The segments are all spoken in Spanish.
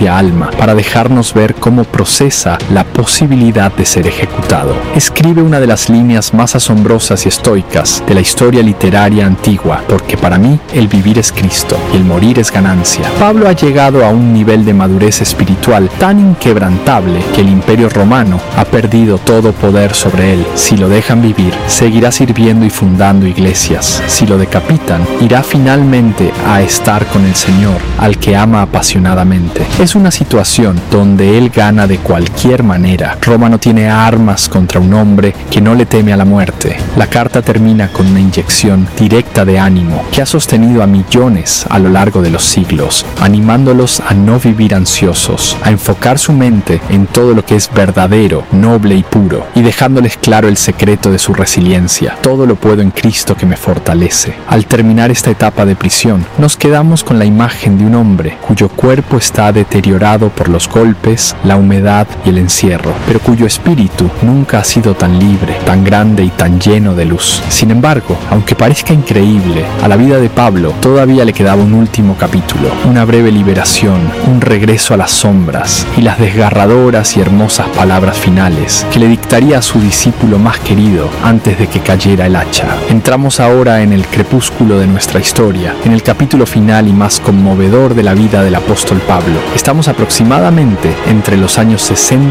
propia alma para dejarnos ver cómo procesa la posibilidad de ser ejecutado. Escribe una de las líneas más asombrosas y estoicas de la historia literaria antigua, porque para mí el vivir es Cristo y el morir es ganancia. Pablo ha llegado a un nivel de madurez espiritual tan inquebrantable que el Imperio Romano ha perdido todo poder sobre él. Si lo dejan vivir, seguirá sirviendo y fundando iglesias. Si lo decapitan, irá finalmente a estar con el Señor, al que ama apasionadamente. Es una situación donde él gana de cualquier manera. Roma no tiene armas contra un hombre que no le teme a la muerte. La carta termina con una inyección directa de ánimo que ha sostenido a millones a lo largo de los siglos, animándolos a no vivir ansiosos, a enfocar su mente en todo lo que es verdadero, noble y puro, y dejándoles claro el secreto de su resiliencia. Todo lo puedo en Cristo que me fortalece. Al terminar esta etapa de prisión, nos quedamos con la imagen de un hombre cuyo cuerpo está deteriorado por los golpes, la humedad y el encierro, pero cuyo espíritu nunca ha sido tan libre, tan grande y tan lleno de luz. Sin embargo, aunque parezca increíble, a la vida de Pablo todavía le quedaba un último capítulo, una breve liberación, un regreso a las sombras y las desgarradoras y hermosas palabras finales que le dictaría a su discípulo más querido antes de que cayera el hacha. Entramos ahora en el crepúsculo de nuestra historia, en el capítulo final y más conmovedor de la vida del apóstol Pablo. Estamos aproximadamente entre los años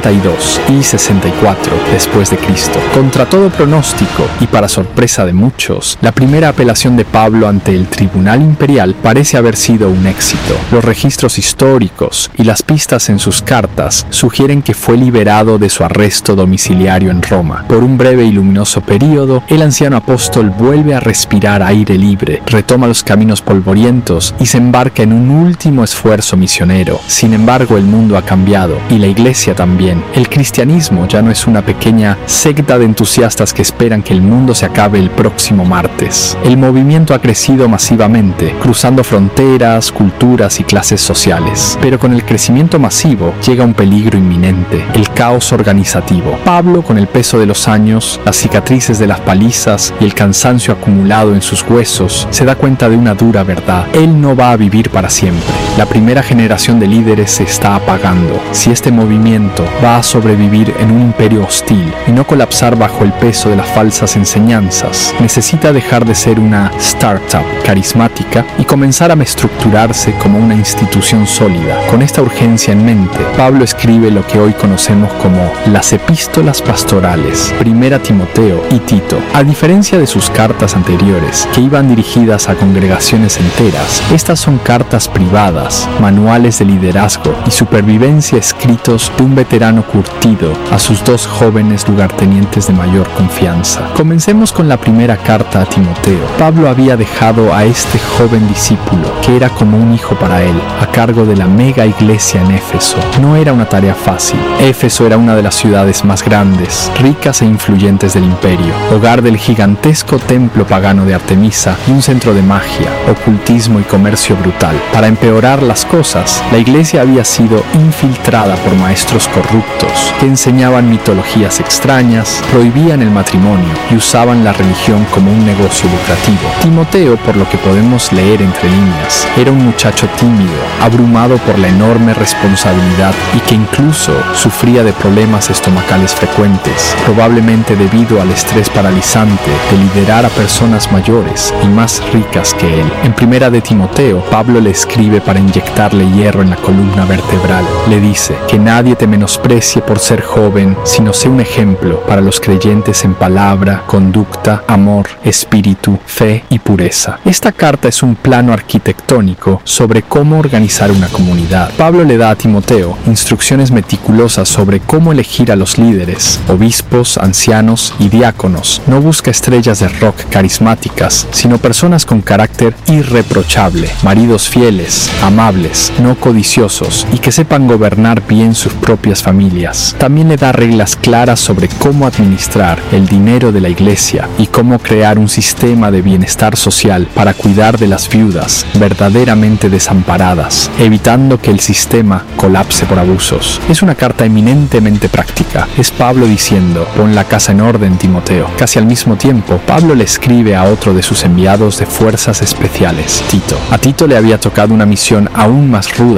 62 y 64 después de Cristo. Contra todo pronóstico y para sorpresa de muchos, la primera apelación de Pablo ante el tribunal imperial parece haber sido un éxito. Los registros históricos y las pistas en sus cartas sugieren que fue liberado de su arresto domiciliario en Roma. Por un breve y luminoso período, el anciano apóstol vuelve a respirar aire libre, retoma los caminos polvorientos y se embarca en un último esfuerzo misionero. Sin embargo, el mundo ha cambiado y la iglesia también. El cristianismo ya no es una pequeña secta de entusiastas que esperan que el mundo se acabe el próximo martes. El movimiento ha crecido masivamente, cruzando fronteras, culturas y clases sociales. Pero con el crecimiento masivo llega un peligro inminente, el caos organizativo. Pablo, con el peso de los años, las cicatrices de las palizas y el cansancio acumulado en sus huesos, se da cuenta de una dura verdad. Él no va a vivir para siempre. La primera generación de líderes se está apagando. Si este movimiento va a sobrevivir en un imperio hostil y no colapsar bajo el peso de las falsas enseñanzas, necesita dejar de ser una startup carismática y comenzar a estructurarse como una institución sólida. Con esta urgencia en mente, Pablo escribe lo que hoy conocemos como las epístolas pastorales, Primera Timoteo y Tito. A diferencia de sus cartas anteriores, que iban dirigidas a congregaciones enteras, estas son cartas privadas, manuales de liderazgo y supervivencia escritos de un veterano curtido a sus dos jóvenes lugartenientes de mayor confianza. Comencemos con la primera carta a Timoteo. Pablo había dejado a este joven discípulo, que era como un hijo para él, a cargo de la mega iglesia en Éfeso. No era una tarea fácil. Éfeso era una de las ciudades más grandes, ricas e influyentes del imperio, hogar del gigantesco templo pagano de Artemisa y un centro de magia, ocultismo y comercio brutal. Para empeorar las cosas, la iglesia había sido infiltrada por maestros corruptos que enseñaban mitologías extrañas, prohibían el matrimonio y usaban la religión como un negocio lucrativo. Timoteo, por lo que podemos leer entre líneas, era un muchacho tímido, abrumado por la enorme responsabilidad y que incluso sufría de problemas estomacales frecuentes, probablemente debido al estrés paralizante de liderar a personas mayores y más ricas que él. En Primera de Timoteo, Pablo le escribe para inyectarle hierro en la columna vertebral. Le dice que nadie te menosprecie por ser joven, sino sé un ejemplo para los creyentes en palabra, conducta, amor, espíritu, fe y pureza. Esta carta es un plano arquitectónico sobre cómo organizar una comunidad. Pablo le da a Timoteo instrucciones meticulosas sobre cómo elegir a los líderes, obispos, ancianos y diáconos. No busca estrellas de rock carismáticas, sino personas con carácter irreprochable, maridos fieles, amables, no codiciosos y que sepan gobernar bien sus propias familias. También le da reglas claras sobre cómo administrar el dinero de la iglesia y cómo crear un sistema de bienestar social para cuidar de las viudas verdaderamente desamparadas, evitando que el sistema colapse por abusos. Es una carta eminentemente práctica. Es Pablo diciendo: pon la casa en orden, Timoteo. Casi al mismo tiempo, Pablo le escribe a otro de sus enviados de fuerzas especiales, Tito. A Tito le había tocado una misión aún más ruda, si cabe.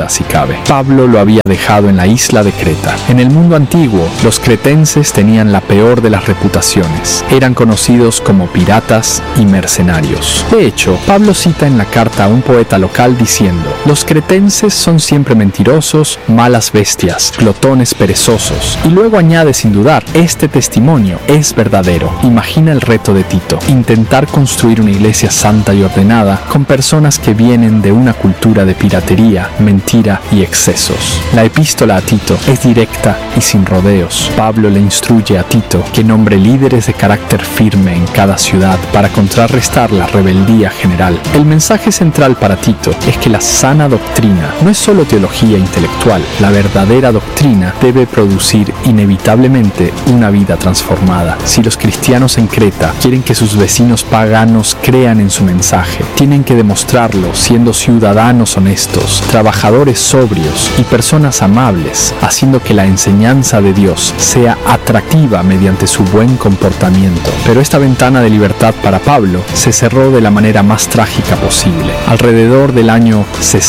clave. Pablo lo había dejado en la isla de Creta. En el mundo antiguo, los cretenses tenían la peor de las reputaciones. Eran conocidos como piratas y mercenarios. De hecho, Pablo cita en la carta a un poeta local diciendo: los cretenses son siempre mentirosos, malas bestias, glotones perezosos. Y luego añade sin dudar: este testimonio es verdadero. Imagina el reto de Tito: intentar construir una iglesia santa y ordenada con personas que vienen de una cultura de piratería, mentira y excesos. La epístola a Tito es directa y sin rodeos. Pablo le instruye a Tito que nombre líderes de carácter firme en cada ciudad para contrarrestar la rebeldía general. El mensaje central para Tito es que la sana doctrina no es solo teología intelectual. La verdadera doctrina debe producir inevitablemente una vida transformada. Si los cristianos en Creta quieren que sus vecinos paganos crean en su mensaje, tienen que demostrarlo siendo ciudadanos honestos, trabajadores sobrios y personas amables, haciendo que la enseñanza de Dios sea atractiva mediante su buen comportamiento. Pero esta ventana de libertad para Pablo se cerró de la manera más trágica posible. Alrededor del año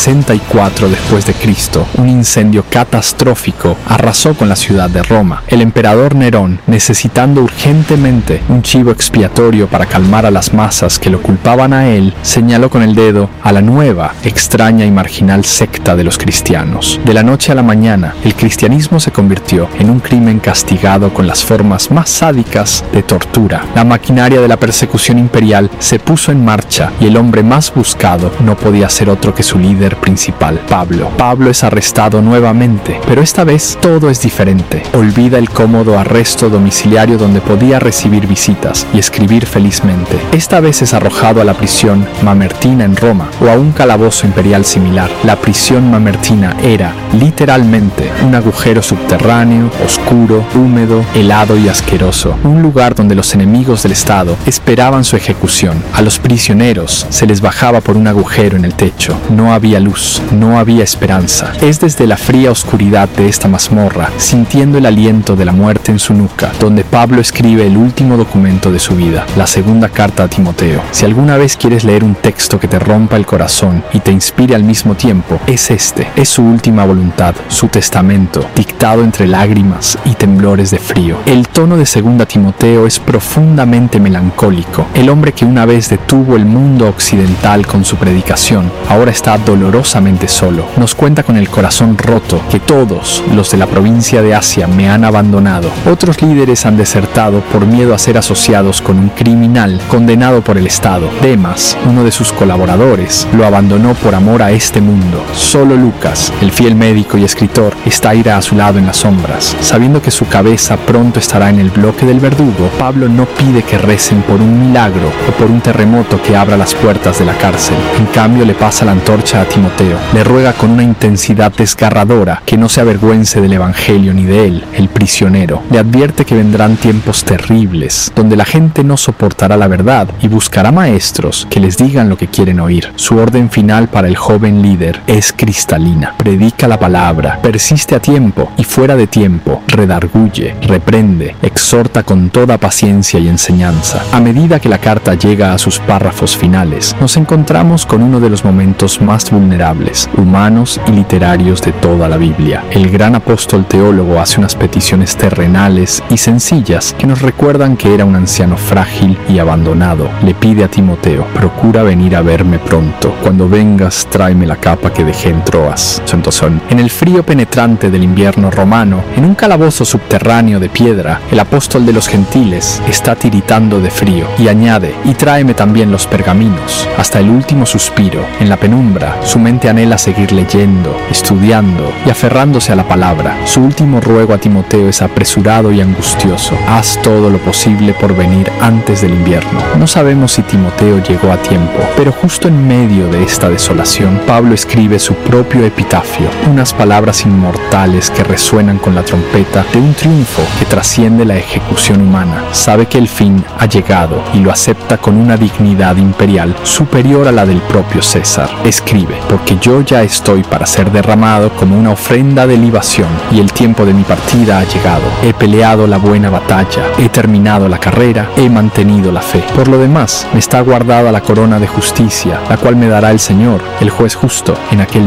64 después de Cristo, un incendio catastrófico arrasó con la ciudad de Roma. El emperador Nerón, necesitando urgentemente un chivo expiatorio para calmar a las masas que lo culpaban a él, señaló con el dedo a la nueva, extraña y marginal secta de los cristianos. De la noche a la mañana, el cristianismo se convirtió en un crimen castigado con las formas más sádicas de tortura. La maquinaria de la persecución imperial se puso en marcha y el hombre más buscado no podía ser otro que su líder principal, Pablo. Pablo es arrestado nuevamente, pero esta vez todo es diferente. Olvida el cómodo arresto domiciliario donde podía recibir visitas y escribir felizmente. Esta vez es arrojado a la prisión Mamertina en Roma o a un calabozo imperial similar. La prisión Mamertina era, literalmente, un agujero subterráneo, oscuro, húmedo, helado y asqueroso. Un lugar donde los enemigos del Estado esperaban su ejecución. A los prisioneros se les bajaba por un agujero en el techo. No había luz, no había esperanza. Es desde la fría oscuridad de esta mazmorra, sintiendo el aliento de la muerte en su nuca, donde Pablo escribe el último documento de su vida, la segunda carta a Timoteo. Si alguna vez quieres leer un texto que te rompa el corazón y te inspire al mismo tiempo, es este. Es su última voluntad, su testamento, dictado entre lágrimas y temblores de frío. El tono de segunda Timoteo es profundamente melancólico. El hombre que una vez detuvo el mundo occidental con su predicación, ahora está dolorosamente solo. Nos cuenta con el corazón roto que todos los de la provincia de Asia me han abandonado. Otros líderes han desertado por miedo a ser asociados con un criminal condenado por el Estado. Demas, uno de sus colaboradores, lo abandonó por amor a este mundo. Solo Lucas, el fiel médico y escritor, está a su lado en las sombras. Sabiendo que su cabeza pronto estará en el bloque del verdugo, Pablo no pide que recen por un milagro o por un terremoto que abra las puertas de la cárcel. En cambio, le pasa la antorcha a Timoteo. Le ruega con una intensidad desgarradora que no se avergüence del evangelio ni de él, el prisionero. Le advierte que vendrán tiempos terribles, donde la gente no soportará la verdad y buscará maestros que les digan lo que quieren oír. Su orden final para el joven líder es cristalina. Predica la palabra, persiste a tiempo y fuera de tiempo, redarguye, reprende, exhorta con toda paciencia y enseñanza. A medida que la carta llega a sus párrafos finales, nos encontramos con uno de los momentos más vulnerables, humanos y literarios de toda la Biblia. El gran apóstol teólogo hace unas peticiones terrenales y sencillas que nos recuerdan que era un anciano frágil y abandonado. Le pide a Timoteo: procura venir a verme pronto. Cuando vengas, tráeme la capa que dejé en Troas. En el frío penetrante del invierno romano, en un calabozo subterráneo de piedra, el apóstol de los gentiles está tiritando de frío y añade: y tráeme también los pergaminos. Hasta el último suspiro, en la penumbra, su mente anhela seguir leyendo, estudiando y aferrándose a la palabra. Su último ruego a Timoteo es apresurado y angustioso: haz todo lo posible por venir antes del invierno. No sabemos si Timoteo llegó a tiempo, pero justo en medio de esta desolación, Pablo escribe su propio epitafio, unas palabras inmortales que resuenan con la trompeta de un triunfo que trasciende la ejecución humana. Sabe que el fin ha llegado y lo acepta con una dignidad imperial superior a la del propio César. Escribe: porque yo ya estoy para ser derramado como una ofrenda de libación, y el tiempo de mi partida ha llegado. He peleado la buena batalla, he terminado la carrera, he mantenido la fe. Por lo demás, me está guardada la corona de justicia, la cual me dará el Señor, el juez justo, en aquel día.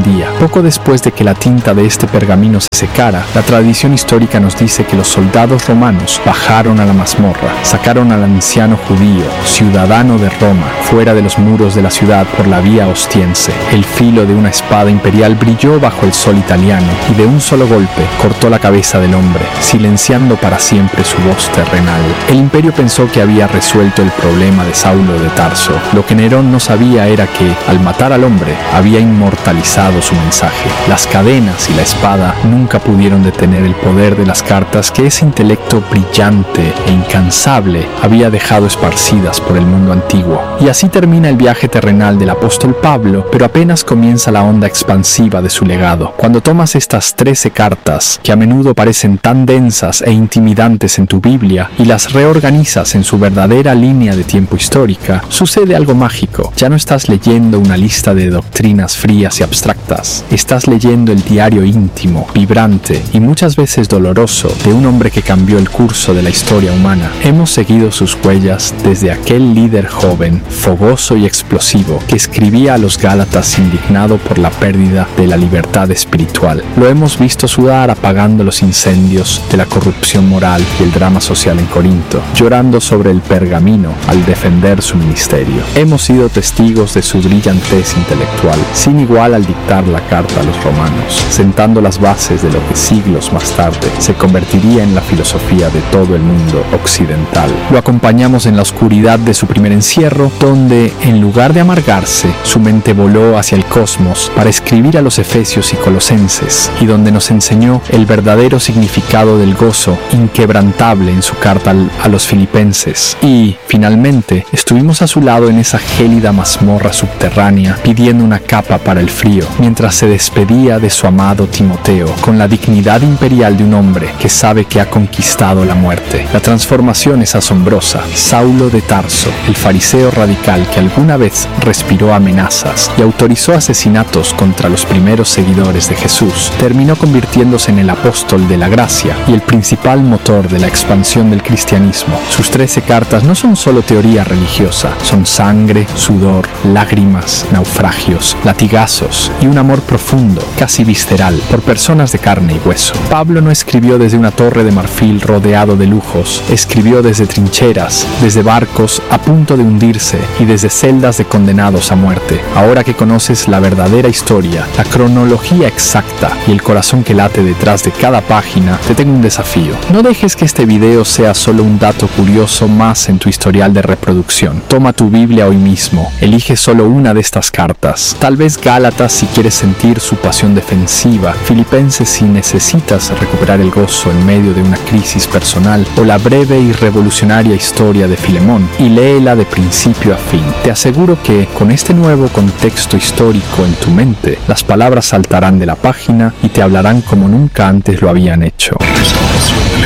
Poco después de que la tinta de este pergamino se secara, la tradición histórica nos dice que los soldados romanos bajaron a la mazmorra, sacaron al anciano judío, ciudadano de Roma, fuera de los muros de la ciudad por la vía Ostiense. El filo de una espada imperial brilló bajo el sol italiano y de un solo golpe cortó la cabeza del hombre, silenciando para siempre su voz terrenal. El imperio pensó que había resuelto el problema de Saulo de Tarso. Lo que Nerón no sabía era que, al matar al hombre, había inmortalizado su mensaje. Las cadenas y la espada nunca pudieron detener el poder de las cartas que ese intelecto brillante e incansable había dejado esparcidas por el mundo antiguo. Y así termina el viaje terrenal del apóstol Pablo, pero apenas comienza la onda expansiva de su legado. Cuando tomas estas 13 cartas, que a menudo parecen tan densas e intimidantes en tu Biblia, y las reorganizas en su verdadera línea de tiempo histórica, sucede algo mágico. Ya no estás leyendo una lista de doctrinas frías y abstractas. Estás leyendo el diario íntimo, vibrante y muchas veces doloroso de un hombre que cambió el curso de la historia humana. Hemos seguido sus huellas desde aquel líder joven, fogoso y explosivo, que escribía a los Gálatas indignado por la pérdida de la libertad espiritual. Lo hemos visto sudar apagando los incendios de la corrupción moral y el drama social en Corinto, llorando sobre el pergamino al defender su ministerio. Hemos sido testigos de su brillantez intelectual, sin igual al dictar la carta a los romanos, sentando las bases de lo que siglos más tarde se convertiría en la filosofía de todo el mundo occidental. Lo acompañamos en la oscuridad de su primer encierro, donde, en lugar de amargarse, su mente voló hacia el cosmos para escribir a los efesios y colosenses, y donde nos enseñó el verdadero significado del gozo inquebrantable en su carta a los filipenses. Y, finalmente, estuvimos a su lado en esa gélida mazmorra subterránea, pidiendo una capa para el frío, mientras se despedía de su amado Timoteo, con la dignidad imperial de un hombre que sabe que ha conquistado la muerte. La transformación es asombrosa. Saulo de Tarso, el fariseo radical que alguna vez respiró amenazas y autorizó asesinatos contra los primeros seguidores de Jesús, terminó convirtiéndose en el apóstol de la gracia y el principal motor de la expansión del cristianismo. Sus 13 cartas no son solo teoría religiosa, son sangre, sudor, lágrimas, naufragios, latigazos y un amor profundo, casi visceral, por personas de carne y hueso. Pablo no escribió desde una torre de marfil rodeado de lujos, escribió desde trincheras, desde barcos a punto de hundirse y desde celdas de condenados a muerte. Ahora que conoces la verdadera historia, la cronología exacta y el corazón que late detrás de cada página, te tengo un desafío. No dejes que este video sea solo un dato curioso más en tu historial de reproducción. Toma tu Biblia hoy mismo, elige solo una de estas cartas. Tal vez Gálatas si quieres sentir su pasión defensiva, Filipenses si necesitas recuperar el gozo en medio de una crisis personal, o la breve y revolucionaria historia de Filemón, y léela de principio a fin. Te aseguro que, con este nuevo contexto histórico en tu mente, las palabras saltarán de la página y te hablarán como nunca antes lo habían hecho. Estación de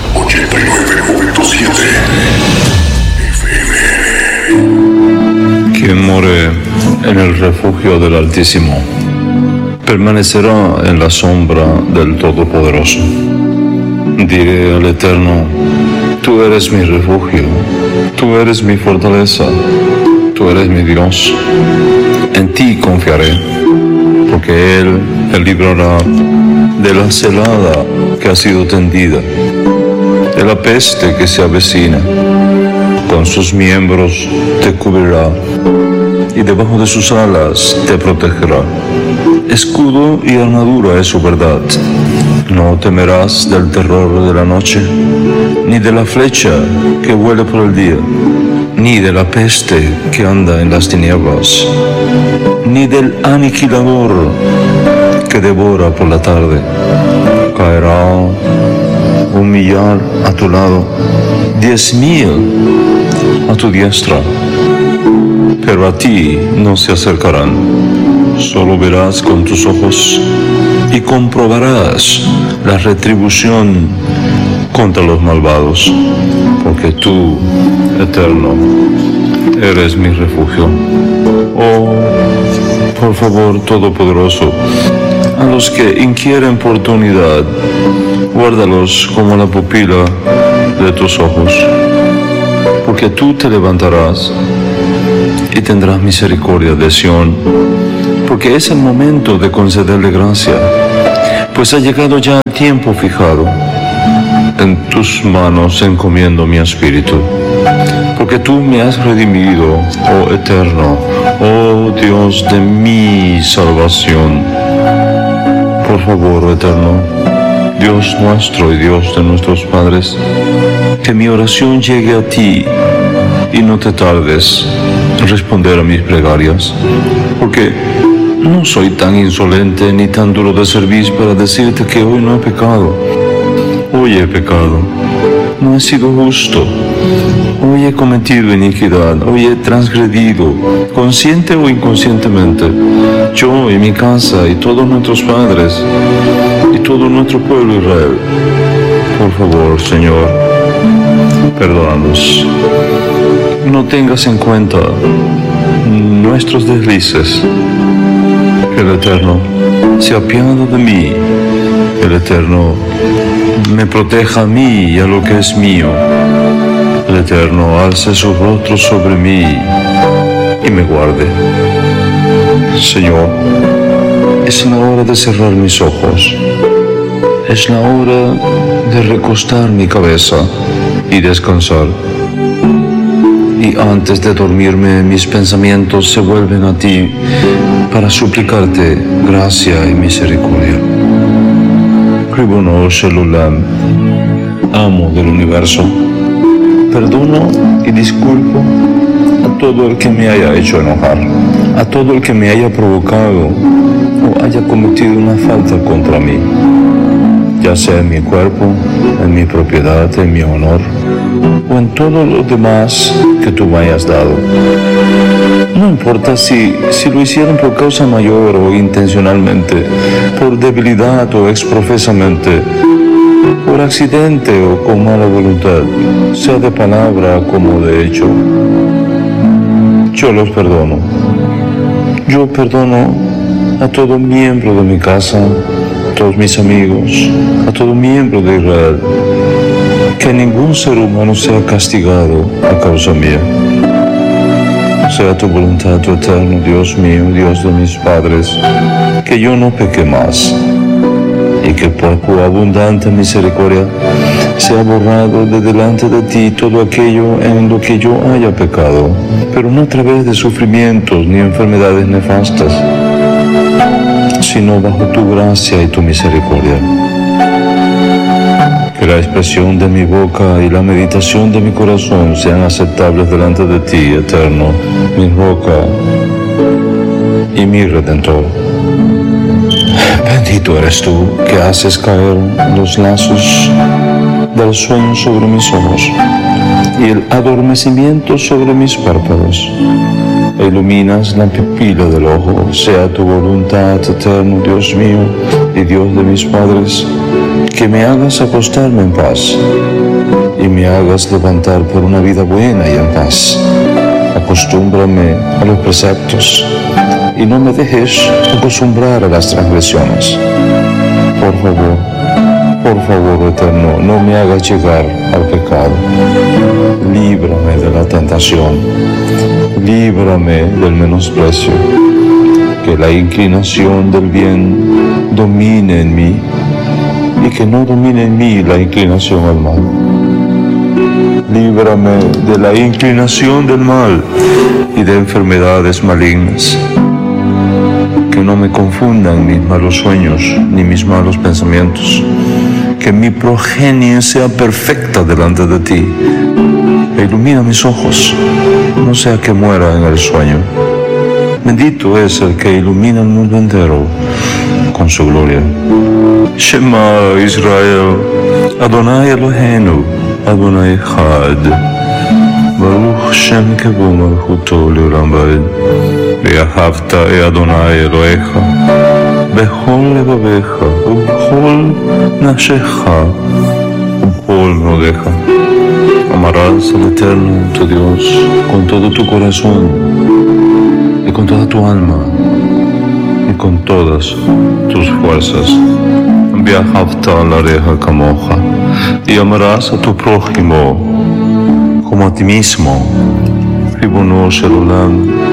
León, 89.7 FM. Quien more en el refugio del Altísimo permanecerá en la sombra del Todopoderoso. Diré al Eterno: tú eres mi refugio, tú eres mi fortaleza, tú eres mi Dios. En ti confiaré, porque Él te librará de la celada que ha sido tendida, de la peste que se avecina. Con sus miembros te cubrirá, y debajo de sus alas te protegerá. Escudo y armadura es su verdad. No temerás del terror de la noche, ni de la flecha que vuela por el día, ni de la peste que anda en las tinieblas, ni del aniquilador que devora por la tarde. Caerá un millar a tu lado, 10,000 a tu diestra, pero a ti no se acercarán. Solo verás con tus ojos y comprobarás la retribución contra los malvados, porque tú, Eterno, eres mi refugio. Oh, por favor, Todopoderoso, a los que inquieren por tu unidad, guárdalos como la pupila de tus ojos, porque tú te levantarás y tendrás misericordia de Sión, porque es el momento de concederle gracia, pues ha llegado ya el tiempo fijado. En tus manos encomiendo mi espíritu, porque tú me has redimido, oh Eterno, oh Dios de mi salvación. Por favor, oh Eterno, Dios nuestro y Dios de nuestros padres, que mi oración llegue a ti y no te tardes en responder a mis plegarias, porque no soy tan insolente ni tan duro de servicio para decirte que hoy no he pecado. Hoy he pecado, no he sido justo, hoy he cometido iniquidad, hoy he transgredido, consciente o inconscientemente, yo y mi casa y todos nuestros padres y todo nuestro pueblo Israel. Por favor, Señor, perdónanos. No tengas en cuenta nuestros deslices. Que el Eterno se apiade de mí, el Eterno me proteja a mí y a lo que es mío. El Eterno alce su rostro sobre mí y me guarde. Señor, es la hora de cerrar mis ojos. Es la hora de recostar mi cabeza y descansar. Y antes de dormirme, mis pensamientos se vuelven a ti para suplicarte gracia y misericordia. Ribono Shelulam, amo del universo, perdono y disculpo a todo el que me haya hecho enojar, a todo el que me haya provocado o haya cometido una falta contra mí, ya sea en mi cuerpo, en mi propiedad, en mi honor o en todo lo demás que tú me hayas dado. No importa si lo hicieron por causa mayor o intencionalmente, por debilidad o exprofesamente, por accidente o con mala voluntad, sea de palabra como de hecho. Yo los perdono. Yo perdono a todo miembro de mi casa, a todos mis amigos, a todo miembro de Israel. Que ningún ser humano sea castigado a causa mía. Sea tu voluntad, tu eterno Dios mío, Dios de mis padres, que yo no peque más, y que por tu abundante misericordia sea borrado de delante de ti todo aquello en lo que yo haya pecado, pero no a través de sufrimientos ni enfermedades nefastas, sino bajo tu gracia y tu misericordia. Que la expresión de mi boca y la meditación de mi corazón sean aceptables delante de ti, Eterno, mi roca y mi Redentor. Bendito eres tú que haces caer los lazos del sueño sobre mis ojos y el adormecimiento sobre mis párpados. E iluminas la pupila del ojo. Sea tu voluntad, Eterno Dios mío y Dios de mis padres, que me hagas acostarme en paz y me hagas levantar por una vida buena y en paz. Acostúmbrame a los preceptos y no me dejes acostumbrar a las transgresiones. Por favor, Eterno, no me hagas llegar al pecado. Líbrame de la tentación, líbrame del menosprecio, que la inclinación del bien domine en mí y que no domine en mí la inclinación al mal. Líbrame de la inclinación del mal y de enfermedades malignas. Que no me confundan mis malos sueños ni mis malos pensamientos. Que mi progenie sea perfecta delante de ti. E ilumina mis ojos, no sea que muera en el sueño. Bendito es el que ilumina el mundo entero con su gloria. Shema Israel, Adonai Eloheinu, Adonai Echad, Baruch Shem Kevo Malchuto Leolam Vaed, Ve'ahavta e Adonai Elohecha, Bechol levavecha, Ubechol nafshecha, Ubechol modecha. Amarás al Eterno, tu Dios, con todo tu corazón y con toda tu alma y con todas tus fuerzas. Ve'ahavta lareja kamoja, y amarás a tu prójimo como a ti mismo. Ribono Shelulam,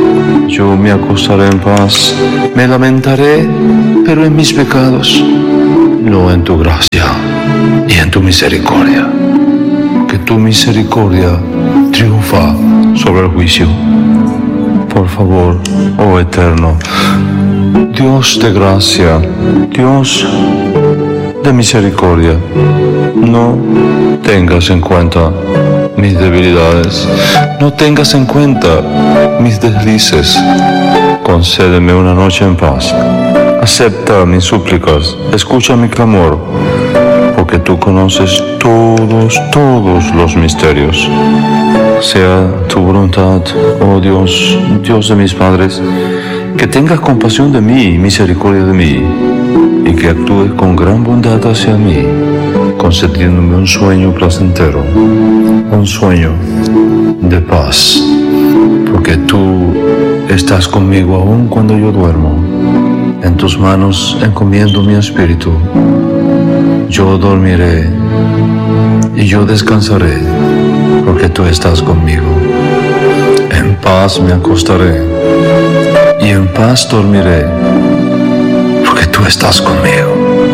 Yo me acostaré en paz, me lamentaré, pero en mis pecados, no en tu gracia y en tu misericordia. Que tu misericordia triunfa sobre el juicio. Por favor, oh Eterno, Dios de gracia, Dios de misericordia, no tengas en cuenta mis debilidades, no tengas en cuenta mis deslices. Concédeme una noche en paz, acepta mis súplicas, escucha mi clamor, porque tú conoces todos los misterios. Sea tu voluntad, oh Dios, Dios de mis padres, que tengas compasión de mí y misericordia de mí, y que actúes con gran bondad hacia mí, concediéndome un sueño placentero, un sueño de paz, porque tú estás conmigo aún cuando yo duermo. En tus manos encomiendo mi espíritu. Yo dormiré y yo descansaré, porque tú estás conmigo. En paz me acostaré y en paz dormiré, porque tú estás conmigo.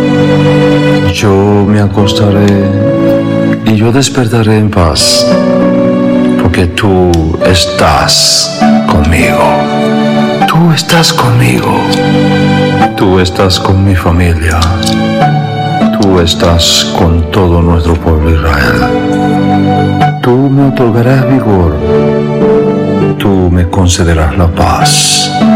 Yo me acostaré y yo despertaré en paz, porque tú estás conmigo. Tú estás conmigo. Tú estás con mi familia. Tú estás con todo nuestro pueblo Israel. Tú me otorgarás vigor. Tú me concederás la paz.